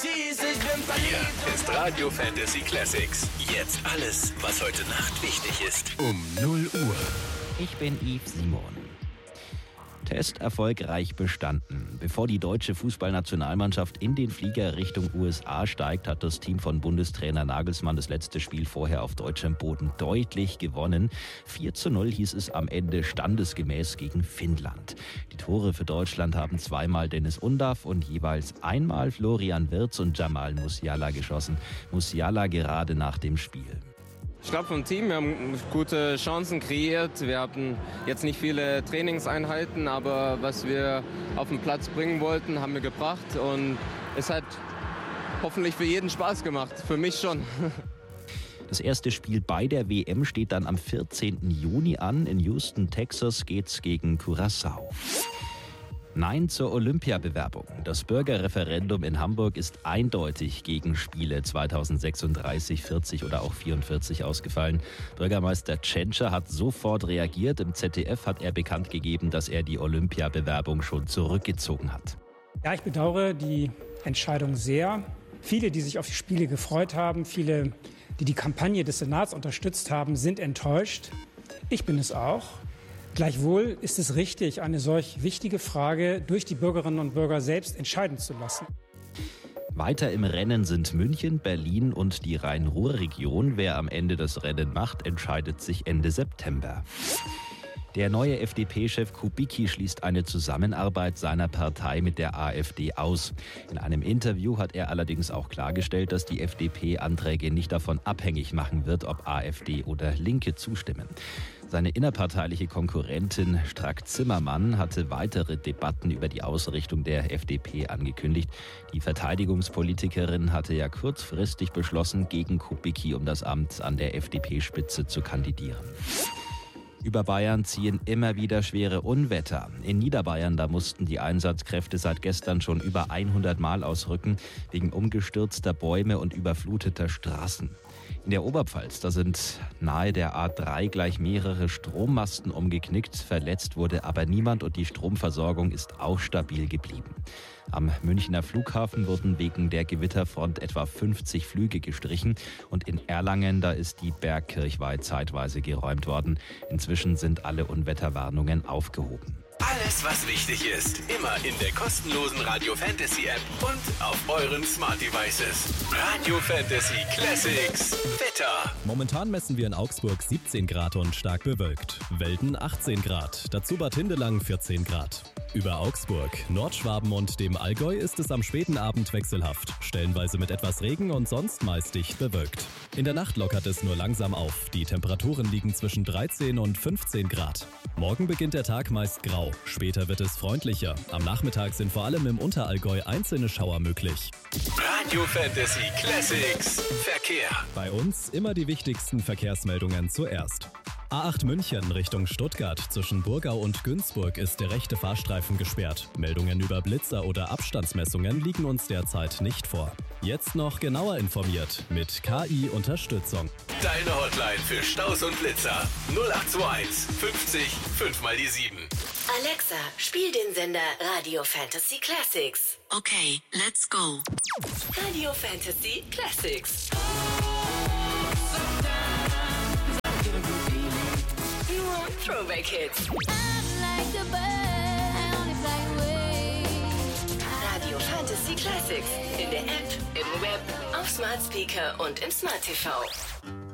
Hier ist Radio Fantasy Classics. Jetzt alles, was heute Nacht wichtig ist. Um 0 Uhr. Ich bin Yves Simon. Test erfolgreich bestanden. Bevor die deutsche Fußballnationalmannschaft in den Flieger Richtung USA steigt, hat das Team von Bundestrainer Nagelsmann das letzte Spiel vorher auf deutschem Boden deutlich gewonnen. 4:0 hieß es am Ende standesgemäß gegen Finnland. Die Tore für Deutschland haben zweimal Dennis Undav und jeweils einmal Florian Wirtz und Jamal Musiala geschossen. Musiala gerade nach dem Spiel. Ich glaube vom Team, wir haben gute Chancen kreiert. Wir hatten jetzt nicht viele Trainingseinheiten, aber was wir auf den Platz bringen wollten, haben wir gebracht. Und es hat hoffentlich für jeden Spaß gemacht, für mich schon. Das erste Spiel bei der WM steht dann am 14. Juni an. In Houston, Texas geht's gegen Curaçao. Nein zur Olympiabewerbung. Das Bürgerreferendum in Hamburg ist eindeutig gegen Spiele 2036, 40 oder auch 44 ausgefallen. Bürgermeister Tschentscher hat sofort reagiert. Im ZDF hat er bekannt gegeben, dass er die Olympiabewerbung schon zurückgezogen hat. Ja, ich bedauere die Entscheidung sehr. Viele, die sich auf die Spiele gefreut haben, viele, die die Kampagne des Senats unterstützt haben, sind enttäuscht. Ich bin es auch. Gleichwohl ist es richtig, eine solch wichtige Frage durch die Bürgerinnen und Bürger selbst entscheiden zu lassen. Weiter im Rennen sind München, Berlin und die Rhein-Ruhr-Region. Wer am Ende das Rennen macht, entscheidet sich Ende September. Der neue FDP-Chef Kubicki schließt eine Zusammenarbeit seiner Partei mit der AfD aus. In einem Interview hat er allerdings auch klargestellt, dass die FDP Anträge nicht davon abhängig machen wird, ob AfD oder Linke zustimmen. Seine innerparteiliche Konkurrentin Strack-Zimmermann hatte weitere Debatten über die Ausrichtung der FDP angekündigt. Die Verteidigungspolitikerin hatte ja kurzfristig beschlossen, gegen Kubicki um das Amt an der FDP-Spitze zu kandidieren. Über Bayern ziehen immer wieder schwere Unwetter. In Niederbayern, da mussten die Einsatzkräfte seit gestern schon über 100 Mal ausrücken, wegen umgestürzter Bäume und überfluteter Straßen. In der Oberpfalz, da sind nahe der A3 gleich mehrere Strommasten umgeknickt. Verletzt wurde aber niemand und die Stromversorgung ist auch stabil geblieben. Am Münchner Flughafen wurden wegen der Gewitterfront etwa 50 Flüge gestrichen. Und in Erlangen, da ist die Bergkirchweih zeitweise geräumt worden. Inzwischen sind alle Unwetterwarnungen aufgehoben. Alles, was wichtig ist, immer in der kostenlosen Radio Fantasy App und auf euren Smart Devices. Radio Fantasy Classics Wetter. Momentan messen wir in Augsburg 17 Grad und stark bewölkt. Welten 18 Grad, dazu Bad Hindelang 14 Grad. Über Augsburg, Nordschwaben und dem Allgäu ist es am späten Abend wechselhaft, stellenweise mit etwas Regen und sonst meist dicht bewölkt. In der Nacht lockert es nur langsam auf, die Temperaturen liegen zwischen 13 und 15 Grad. Morgen beginnt der Tag meist grau, später wird es freundlicher. Am Nachmittag sind vor allem im Unterallgäu einzelne Schauer möglich. Radio Fantasy Classics Verkehr. Bei uns immer die wichtigsten Verkehrsmeldungen zuerst. A8 München Richtung Stuttgart zwischen Burgau und Günzburg ist der rechte Fahrstreifen gesperrt. Meldungen über Blitzer oder Abstandsmessungen liegen uns derzeit nicht vor. Jetzt noch genauer informiert mit KI-Unterstützung. Deine Hotline für Staus und Blitzer 0821 50 5 mal die 7. Alexa, spiel den Sender Radio Fantasy Classics. Okay, let's go. Radio Fantasy Classics. Nur Throwback-Hits. Radio Fantasy Classics. In der App, im Web, auf Smart Speaker und im Smart TV.